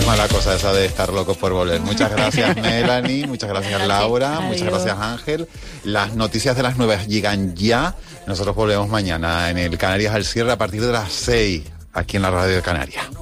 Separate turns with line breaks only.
mala cosa esa de estar locos por volver. Muchas gracias, Melanie, muchas gracias, Laura, muchas gracias, Ángel. Las noticias de las 9 llegan ya. Nosotros volvemos mañana en el Canarias al cierre a partir de las 6, aquí en la Radio de Canarias.